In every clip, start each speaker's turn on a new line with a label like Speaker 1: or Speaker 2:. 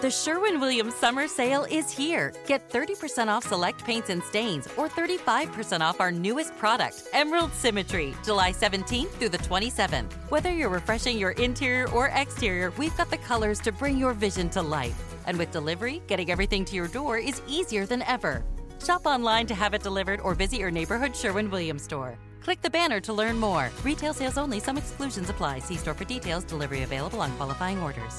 Speaker 1: The Sherwin-Williams Summer Sale is here. Get 30% off select paints and stains or 35% off our newest product, Emerald Symmetry, July 17th through the 27th. Whether you're refreshing your interior or exterior, we've got the colors to bring your vision to life. And with delivery, getting everything to your door is easier than ever. Shop online to have it delivered or visit your neighborhood Sherwin-Williams store. Click the banner to learn more. Retail sales only. Some exclusions apply. See store for details. Delivery available on qualifying orders.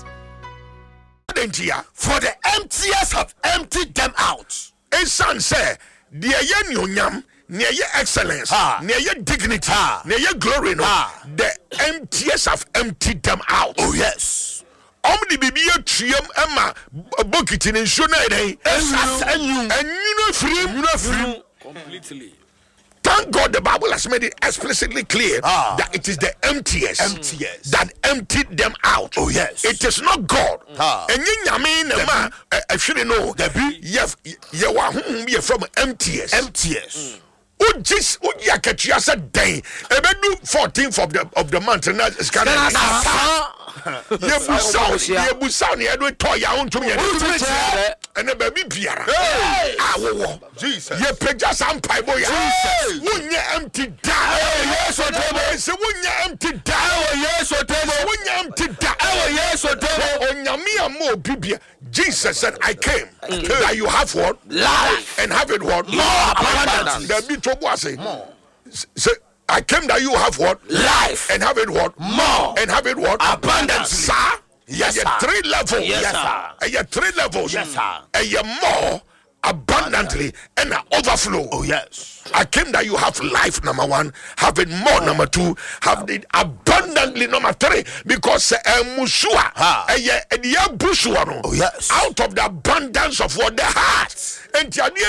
Speaker 2: For the emptiest have emptied them out. A son say, dear Yanyam, near your excellence, near your dignity, near your glory, the emptiest have emptied them out.
Speaker 3: Oh, yes.
Speaker 2: The baby trium Emma bucket in Shunay, and you know, free
Speaker 3: Completely.
Speaker 2: Thank God the Bible has made it explicitly clear that it is the emptiest that emptied them out.
Speaker 3: Oh, yes.
Speaker 2: It is not God. And you mean, I should know, you are from emptiest. Just Yakatiasa day, about 14th of the month, and that's kind of Yabusani, I don't toy out to me, and a baby Pierre. Jesus, you pay just some pipe, boy. When you empty down, yes, or devil, when you empty down, yes, or devil, when you empty down, yes, or devil, on Yamia more Bibia. Jesus said, I came that you have what? Life, and have it what? More abundance. The bit was say more. So I came that you have what? Life, and have it what? More, and have it what? Abundance. Sir, yes, sir. 3 levels. Yes, sir. You 3 levels. Yes, sir. And you more abundantly and overflow. Oh, yes. I came that you have life, number 1, have it more, number 2, have it abundantly, number 3, because Mushua, oh, yes. Out of the abundance of what the heart, and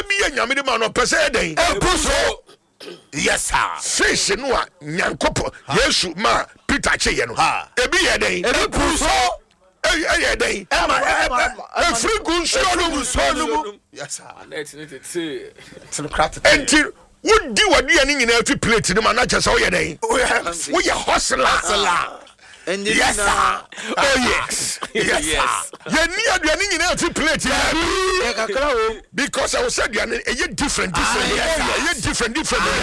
Speaker 2: yes, sir. Fish no Nyankopo, Yesu ma Peter Cheyeno. Ebi yede. Ebi puso. Free gun. Yes, sir. Until would do what you are in every plate in the manager so ye day. We are hustler. And yes, sir. Oh, yes. Yes. You're near in every plate. Because I said you're different. Different.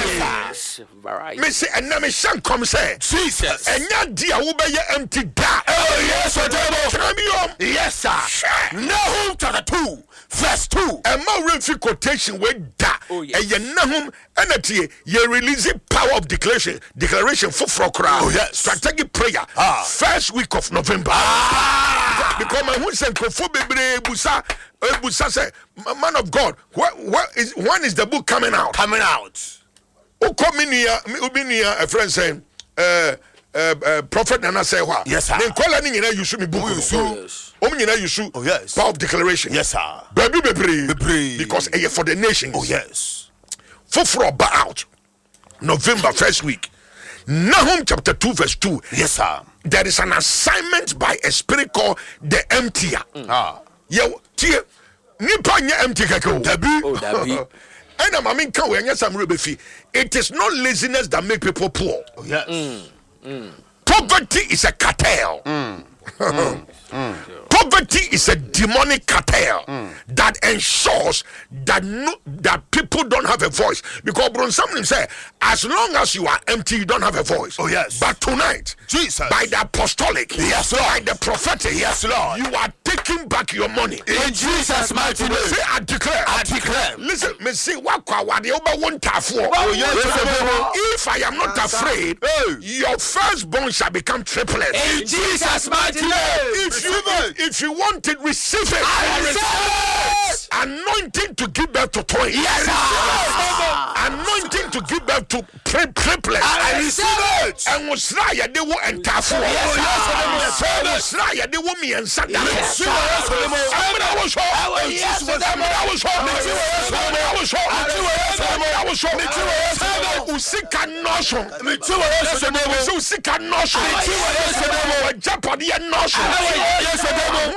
Speaker 2: Miss and Name Shan come say, Jesus. And your dear will be empty. Oh, yes, yes, sir. Nahum chapter 2, verse 2. And more real quotation with that. And you Nahum and you releasing power of declaration for crowd. Oh, yes. Strategic prayer. First week of November. Because my husband said, Busa say, man of God, when is the book coming out? Who come in here, a friend saying, Prophet Nana say what? Yes, sir. Then call any you should be book. Oh, yes. Power of declaration. Yes, sir. Baby. Because for the nations. Oh, yes. For out. November first week. Nahum chapter 2 verse 2. Yes, sir. There is an assignment by a spirit called the emptier. Nipa nya empty kako. Dabi. And I mean, it is not laziness that make people poor. Oh, yes. Poverty is a cartel. Poverty is a demonic cartel that ensures that people don't have a voice. Because Bronson said, as long as you are empty, you don't have a voice. Oh, yes. But tonight, Jesus, by the apostolic, yes, Lord, by the prophetic, yes, Lord, you are taking back your money. In Jesus' mighty name. Say, I declare. Listen, me see what if I am not afraid, your firstborn shall become triplet. In Jesus' mighty name. If you want it, receive it. I receive it. Anointing to give birth to twins. Yes, anointing to give birth to triplets. I receive it. And Musraya they will enter for. Musraya they will me and Santa.